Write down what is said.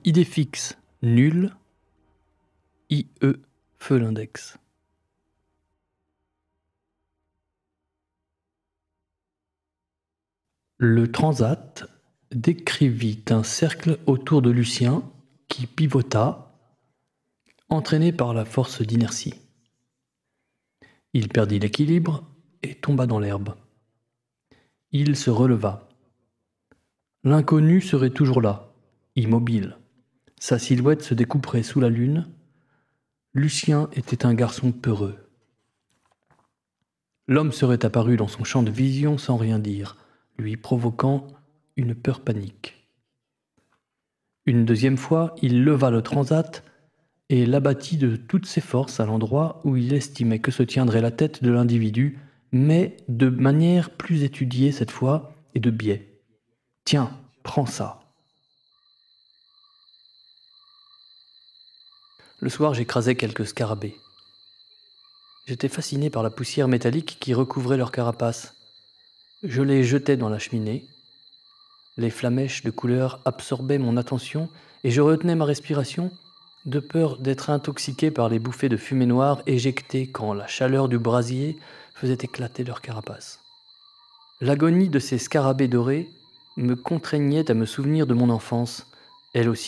Idée fixe, nul. IE, feu l'index. Le transat décrivit un cercle autour de Lucien qui pivota, entraîné par la force d'inertie. Il perdit l'équilibre et tomba dans l'herbe. Il se releva. L'inconnu serait toujours là, immobile. Sa silhouette se découperait sous la lune. Lucien était un garçon peureux. L'homme serait apparu dans son champ de vision sans rien dire, lui provoquant une peur panique. Une deuxième fois, il leva le transat et l'abattit de toutes ses forces à l'endroit où il estimait que se tiendrait la tête de l'individu, mais de manière plus étudiée cette fois et de biais. « Tiens, prends ça !» Le soir, j'écrasais quelques scarabées. J'étais fasciné par la poussière métallique qui recouvrait leur carapace. Je les jetais dans la cheminée. Les flamèches de couleur absorbaient mon attention et je retenais ma respiration de peur d'être intoxiqué par les bouffées de fumée noire éjectées quand la chaleur du brasier faisait éclater leur carapace. L'agonie de ces scarabées dorés me contraignait à me souvenir de mon enfance, elle aussi